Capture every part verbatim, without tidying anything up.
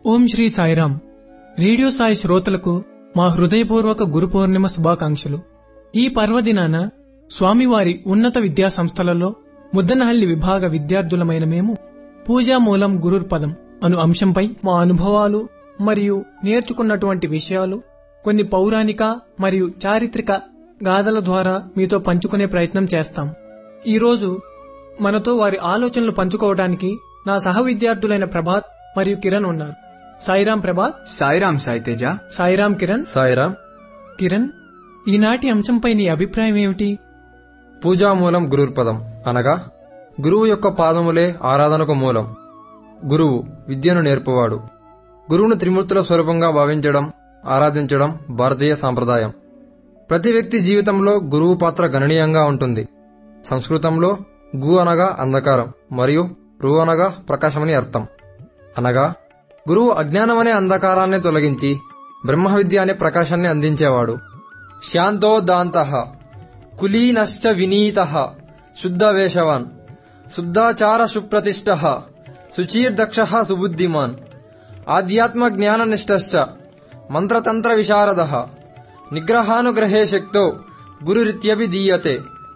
ఓం Shri Sairam. Radio Sai శ్రోతలకు మా హృదయపూర్వక గురు పౌర్ణిమ శుభాకాంక్షలు. ఈ పర్వదినాన స్వామివారి ఉన్నత విద్యా సంస్థలలో ముద్దనహళ్లి విభాగ విద్యార్థులమైన మేము పూజామూలం గురుర్పదం అను అంశంపై మా అనుభవాలు మరియు నేర్చుకున్నటువంటి విషయాలు కొన్ని పౌరాణిక మరియు చారిత్రక గాథల ద్వారా మీతో పంచుకునే ప్రయత్నం చేస్తాం. ఈరోజు మనతో వారి ఆలోచనలు పంచుకోవడానికి నా సహ విద్యార్థులైన ప్రభాత్ మరియు కిరణ్ ఉన్నారు. సాయిరాం ప్రభాత్. సాయిరాం సాయితేజ. సాయిరాం కిరణ్. సాయిరాం కిరణ్, ఈనాటి అంశంపై నీ అభిప్రాయం ఏమిటి? పూజామూలం గురుర్పదం అనగా గురువు యొక్క పాదములే ఆరాధనకు మూలం. గురువు విద్యను నేర్పువాడు. గురువును త్రిమూర్తుల స్వరూపంగా భావించడం, ఆరాధించడం భారతీయ సాంప్రదాయం. ప్రతి వ్యక్తి జీవితంలో గురువు పాత్ర గణనీయంగా ఉంటుంది. సంస్కృతంలో గు అనగా అంధకారం మరియు రు అనగా ప్రకాశమని అర్థం. అనగా గురువు అజ్ఞానమనే అంధకారాన్ని తొలగించి బ్రహ్మ విద్య అనే ప్రకాశాన్ని అందించేవాడు. శాంతోదాంతః కులీనశ్చ వినీతః శుద్ధవేషవాన్ శుద్ధాచార సుప్రతిష్ఠః శుచీర్దక్షః సుబుద్ధిమాన్ ఆధ్యాత్మ జ్ఞాననిష్టశ్చ మంత్రతంత్ర విశారదః నిగ్రహానుగ్రహే శక్తో గురురిత్యభిధీయతే.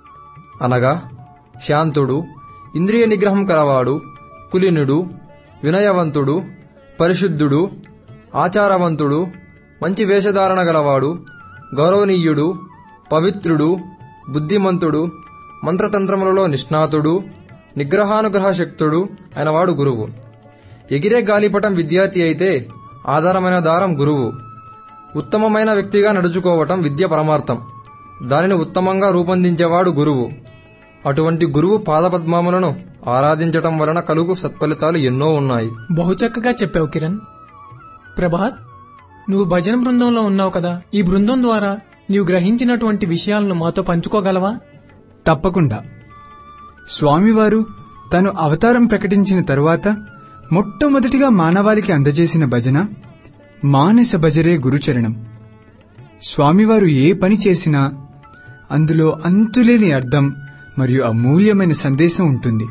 అనగా శాంతుడు, ఇంద్రియ నిగ్రహం కలవాడు, కులీనుడు, వినయవంతుడు, పరిశుద్ధుడు, ఆచారవంతుడు, మంచి వేషధారణ గలవాడు, గౌరవనీయుడు, పవిత్రుడు, బుద్ధిమంతుడు, మంత్రతంత్రములలో నిష్ణాతుడు, నిగ్రహానుగ్రహ శక్తుడు అయినవాడు గురువు. ఎగిరే గాలిపటం విద్యార్థి అయితే ఆధారమైన దారం గురువు. ఉత్తమమైన వ్యక్తిగా నడుచుకోవటం విద్య పరమార్థం. దానిని ఉత్తమంగా రూపొందించేవాడు గురువు. అటువంటి గురువు పాదపద్మములను ఆరాధించటం వలన కలుగు సత్ఫలితాలు ఎన్నో ఉన్నాయి. బహుచక్కగా చెప్పావు కిరణ్. ప్రభాత్, నువ్వు భజన బృందంలో ఉన్నావు కదా, ఈ బృందం ద్వారా నీవు గ్రహించినటువంటి విషయాలను మాతో పంచుకోగలవా? తప్పకుండా. స్వామివారు తను అవతారం ప్రకటించిన తరువాత మొట్టమొదటిగా మానవాళికి అందజేసిన భజన మానస భజరే గురుచరణం. స్వామివారు ఏ పని చేసినా అందులో అంతులేని అర్థం మరియు అమూల్యమైన సందేశం ఉంటుంది.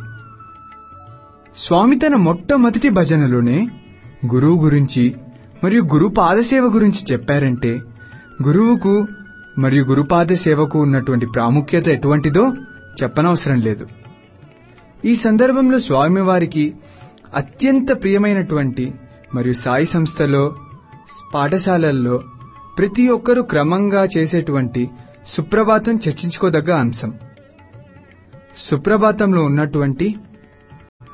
స్వామి తన మొట్టమొదటి భజనలోనే గురువు గురించి మరియు గురు పాదసేవ గురించి చెప్పారంటే గురువుకు మరియు గురుపాద సేవకు ఉన్నటువంటి ప్రాముఖ్యత ఎటువంటిదో చెప్పనవసరం లేదు. ఈ సందర్భంలో స్వామివారికి అత్యంత ప్రియమైనటువంటి మరియు సాయి సంస్థలో, పాఠశాలల్లో ప్రతి ఒక్కరూ క్రమంగా చేసేటువంటి సుప్రభాతం చర్చించుకోదగ్గ అంశం. సుప్రభాతంలో ఉన్నటువంటి